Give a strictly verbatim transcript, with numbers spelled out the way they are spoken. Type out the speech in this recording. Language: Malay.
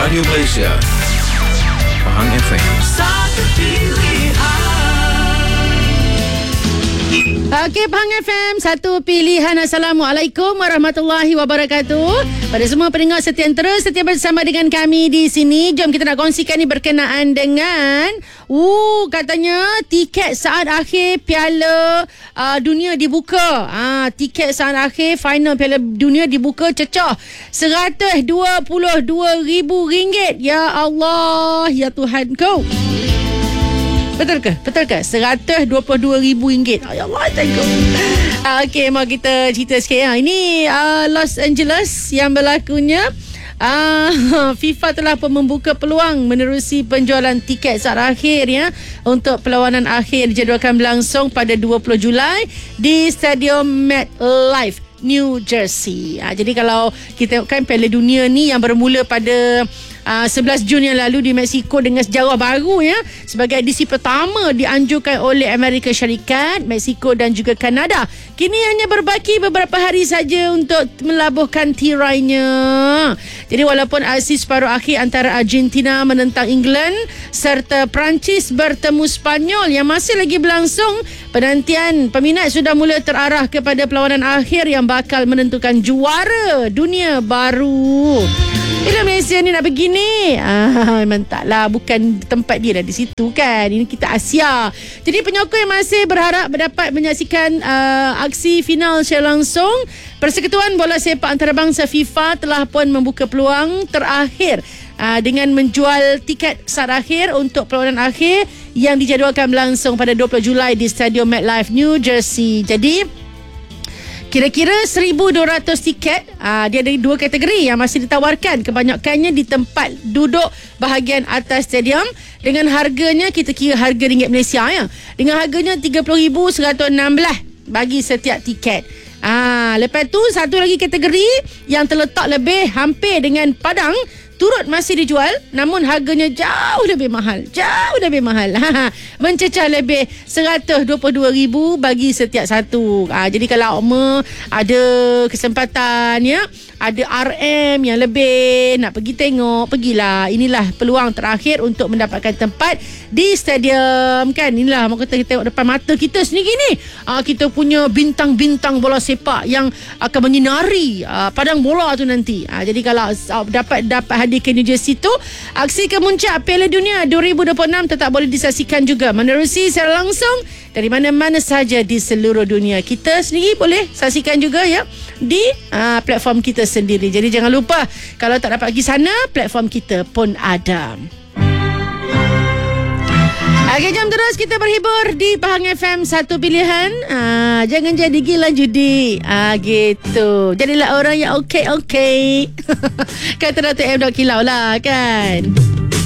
Radio Malaysia, Pahang F M. Satu pilihan. Okey, Pahang F M, satu pilihan. Assalamualaikum warahmatullahi wabarakatuh. Pada semua pendengar setia yang terus setia bersama dengan kami di sini. Jom kita nak kongsikan ni berkenaan dengan uh, katanya tiket saat akhir Piala uh, Dunia dibuka. Ah, tiket saat akhir final Piala Dunia dibuka cecah seratus dua puluh dua ribu ringgit. Ya Allah, ya Tuhanku. Betul ke? Betul ke? seratus dua puluh dua ribu ringgit. Ya Allah, thank you. Uh, Okey, mau kita cerita sikit ya. Ini uh, Los Angeles yang berlakunya. Uh, FIFA telah pun membuka peluang menerusi penjualan tiket saat akhir ya, untuk perlawanan akhir dijadualkan berlangsung pada dua puluh Julai di Stadium MetLife, New Jersey. Ha, jadi kalau kita kan Piala Dunia ni yang bermula pada uh, sebelas Jun yang lalu di Mexico dengan sejarah baru ya, sebagai edisi pertama dianjurkan oleh Amerika Syarikat, Mexico dan juga Kanada. Kini hanya berbaki beberapa hari saja untuk melabuhkan tirainya. Jadi walaupun aksi separuh akhir antara Argentina menentang England serta Perancis bertemu Spanyol yang masih lagi berlangsung, penantian peminat sudah mula terarah kepada perlawanan akhir yang bakal menentukan juara dunia baru. Bila Malaysia ni nak begini, ah, memang taklah, bukan tempat dia dah di situ kan. Ini kita Asia. Jadi penyokong yang masih berharap dapat menyaksikan uh, aksi final secara langsung. Persekutuan Bola Sepak Antarabangsa FIFA telah pun membuka peluang terakhir uh, dengan menjual tiket saat akhir untuk perlawanan akhir yang dijadualkan berlangsung pada dua puluh Julai di Stadium MetLife, New Jersey. Jadi kira-kira seribu dua ratus tiket. Aa, dia ada dua kategori yang masih ditawarkan. Kebanyakannya di tempat duduk bahagian atas stadium. Dengan harganya, kita kira harga ringgit Malaysia ya, dengan harganya tiga puluh ribu seratus enam belas bagi setiap tiket. Aa, lepas tu satu lagi kategori yang terletak lebih hampir dengan padang turut masih dijual, namun harganya jauh lebih mahal. Jauh lebih mahal. Mencecah lebih seratus dua puluh dua ribu bagi setiap satu. Ha, jadi kalau Okma ada kesempatan ya, ada R M yang lebih nak pergi tengok, pergilah. Inilah peluang terakhir untuk mendapatkan tempat di stadium kan. Inilah mak kata kita tengok depan mata kita sendiri ni. Ha, kita punya bintang-bintang bola sepak yang akan menyinari ha, padang bola tu nanti. Ha, jadi kalau dapat dapat hadir ke New Jersey tu, aksi kemuncak Piala Dunia dua ribu dua puluh enam tetap boleh disaksikan juga menerusi secara langsung dari mana-mana sahaja di seluruh dunia. Kita sendiri boleh saksikan juga ya di uh, platform kita sendiri. Jadi jangan lupa, kalau tak dapat pergi sana, platform kita pun ada. Okey, jom terus kita berhibur di Pahang F M, satu pilihan. Ah, jangan jadi gila judi. Ah, gitu. Jadilah orang yang okey-okey. Kata Dato' M. Dok Kilau lah kan.